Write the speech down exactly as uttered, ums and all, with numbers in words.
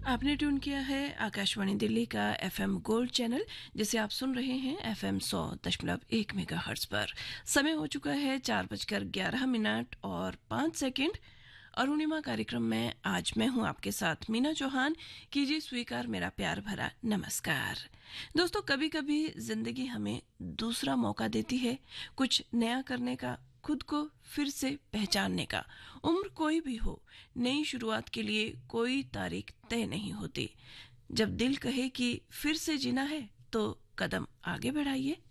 आपने ट्यून किया है आकाशवाणी दिल्ली का एफएम गोल्ड चैनल, जिसे आप सुन रहे हैं एफएम सौ दशमलव एक मेगाहर्ट्ज पर। समय हो चुका है चार बजकर ग्यारह मिनट और पाँच सेकंड। अरुणिमा कार्यक्रम में आज मैं हूं आपके साथ मीना चौहान। कीजिए स्वीकार मेरा प्यार भरा नमस्कार। दोस्तों, कभी कभी जिंदगी हमें दूसरा मौका देती है, कुछ नया करने का, खुद को फिर से पहचानने का। उम्र कोई भी हो, नई शुरुआत के लिए कोई तारीख तय नहीं होती। जब दिल कहे कि फिर से जीना है तो कदम आगे बढ़ाइए।